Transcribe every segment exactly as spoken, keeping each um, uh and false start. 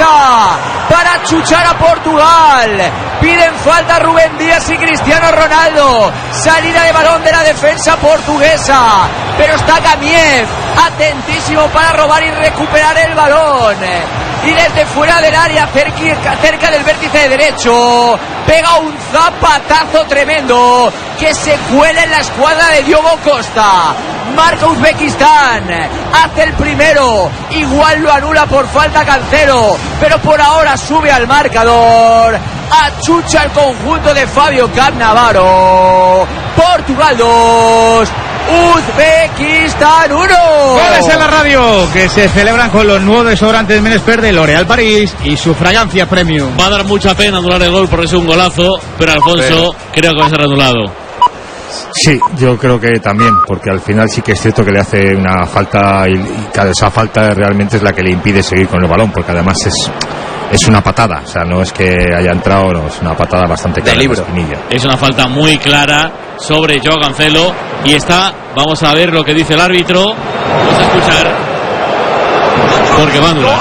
portuguesa para achuchar a Portugal. Piden falta Rubén Díaz y Cristiano Ronaldo. Salida de balón de la defensa portuguesa, pero está Gamiev atentísimo para robar y recuperar el balón. Y desde fuera del área, cerca, cerca del vértice derecho, pega un zapatazo tremendo que se cuela en la escuadra de Diogo Costa. Marca Uzbekistán, hace el primero, igual lo anula por falta Cancelo, pero por ahora sube al marcador. Achucha el conjunto de Fabio Cannavaro. Portugal dos, Uzbekistán uno. Goles en la radio que se celebran con los nuevos desodorantes Menesper de L'Oréal París y su fragancia premium. Va a dar mucha pena anular el gol porque es un golazo, pero Alfonso creo que va a ser anulado. Sí, yo creo que también, porque al final sí que es cierto que le hace una falta y, y cada esa falta realmente es la que le impide seguir con el balón, porque además es es una patada, o sea, no es que haya entrado, no, es una patada bastante clara en la espinilla. Es una falta muy clara sobre Joao Cancelo y está, vamos a ver lo que dice el árbitro, vamos a escuchar, porque va a anular.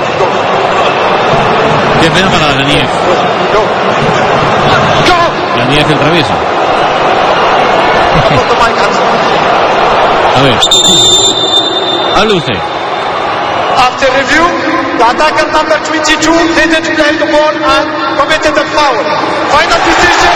Qué pena para Ganiev. Ganiev el travieso. A ver, hable usted. After review, the attacker number twenty-two headed to the ball and committed a foul. Final decision.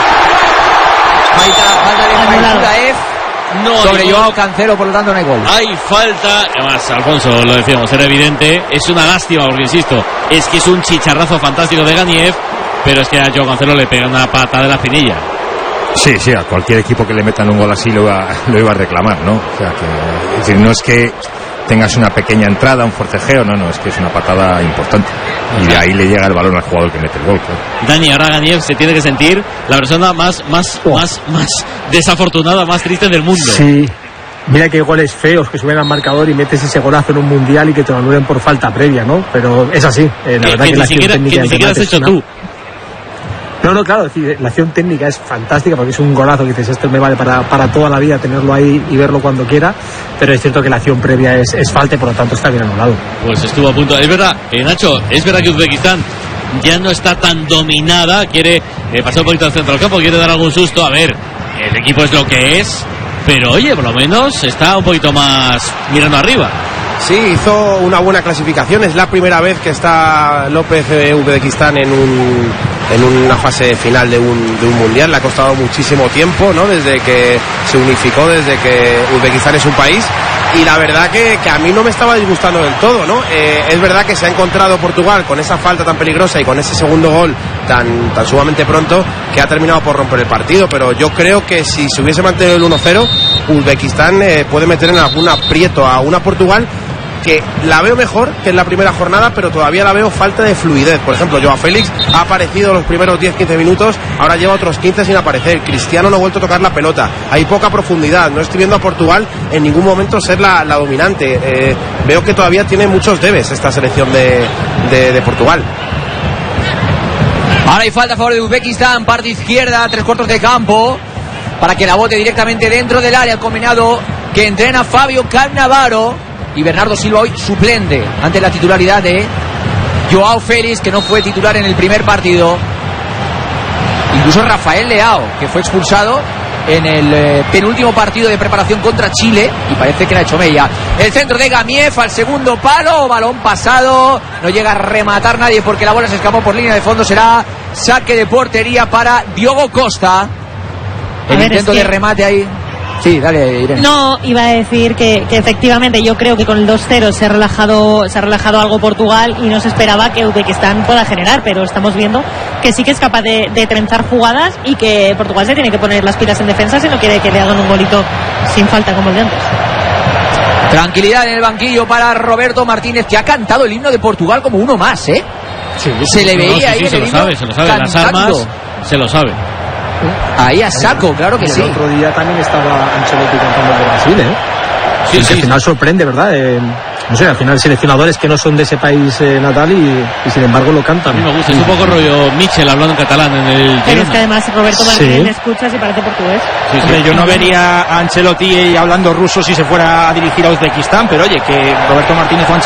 Falta de Mohamed No, sobre no. Joao Cancelo, por lo tanto no hay gol. Hay falta, además Alfonso lo decíamos, era evidente, es una lástima porque insisto, es que es un chicharrazo fantástico de Ganiev, pero es que a Joao Cancelo le pega una patada de la espinilla. Sí, sí, a cualquier equipo que le metan un gol así lo iba, lo iba a reclamar, ¿no? O sea, que, es decir, no es que tengas una pequeña entrada, un forcejeo, no, no, es que es una patada importante. Y de ahí le llega el balón al jugador que mete el gol, claro. Dani, ahora Ganiev se tiene que sentir la persona más, más, oh. más, más desafortunada, más triste del mundo. Sí. Mira qué goles feos que suben al marcador y metes ese golazo en un mundial y que te lo anulen por falta previa, ¿no? Pero es así. Eh, la que, verdad que, que la ni siquiera, técnica que ni siquiera has hecho tú. No, no, claro, es decir, la acción técnica es fantástica porque es un golazo que dices, esto me vale para, para toda la vida tenerlo ahí y verlo cuando quiera, pero es cierto que la acción previa es, es falta y por lo tanto está bien anulado. Pues estuvo a punto. Es verdad, eh, Nacho, es verdad que Uzbekistán ya no está tan dominada, quiere eh, pasar un poquito al centro del campo, quiere dar algún susto. A ver, el equipo es lo que es, pero oye, por lo menos está un poquito más mirando arriba. Sí, hizo una buena clasificación. Es la primera vez que está López eh, Uzbekistán en un en una fase final de un, de un mundial. Le ha costado muchísimo tiempo, ¿no? Desde que se unificó, desde que Uzbekistán es un país. Y la verdad que, que a mí no me estaba disgustando del todo, ¿no? Eh, es verdad que se ha encontrado Portugal con esa falta tan peligrosa y con ese segundo gol tan, tan sumamente pronto que ha terminado por romper el partido, pero yo creo que si se hubiese mantenido el uno cero, Uzbekistán eh, puede meter en algún aprieto a una Portugal que la veo mejor que en la primera jornada, pero todavía la veo falta de fluidez. Por ejemplo, Joao Félix ha aparecido los primeros diez quince minutos, ahora lleva otros quince sin aparecer. Cristiano no ha vuelto a tocar la pelota, hay poca profundidad, no estoy viendo a Portugal en ningún momento ser la, la dominante. Eh, veo que todavía tiene muchos debes esta selección de, de, de Portugal. Ahora hay falta a favor de Uzbekistán, parte izquierda, tres cuartos de campo, para que la bote directamente dentro del área, el combinado que entrena Fabio Cannavaro. Y Bernardo Silva hoy suplente ante la titularidad de Joao Félix, que no fue titular en el primer partido. Incluso Rafael Leao, que fue expulsado en el eh, penúltimo partido de preparación contra Chile, y parece que la ha hecho mella. El centro de Gamiev al segundo palo, balón pasado, no llega a rematar nadie porque la bola se escapó por línea de fondo. Será saque de portería para Diogo Costa. El ver, intento es que... de remate ahí. Sí, dale, Irene. No, iba a decir que, que efectivamente yo creo que con el dos cero se ha relajado se ha relajado algo Portugal y no se esperaba que Uzbekistán pueda generar, pero estamos viendo que sí que es capaz de, de trenzar jugadas y que Portugal se tiene que poner las pilas en defensa si no quiere que le hagan un golito sin falta como el de antes. Tranquilidad en el banquillo para Roberto Martínez, que ha cantado el himno de Portugal como uno más, ¿eh? Sí, se le veía no, sí, ahí sí, en se el lo himno sabe, se lo sabe, cantando. Las armas se lo sabe. Ahí a saco, claro que y sí. El otro día también estaba Ancelotti cantando el de Brasil, ¿eh? Sí, y sí, que al final sí. sorprende, ¿verdad? Eh, no sé, al final seleccionadores que no son de ese país eh, natal y, y sin embargo lo cantan. A mí me gusta, es un poco rollo Michel hablando en catalán en el Pero es que además Roberto Martínez sí. le escuchas y parece portugués. Sí, sí. Hombre, yo no vería a Ancelotti hablando ruso si se fuera a dirigir a Uzbekistán, pero oye, que Roberto Martínez o Ancelotti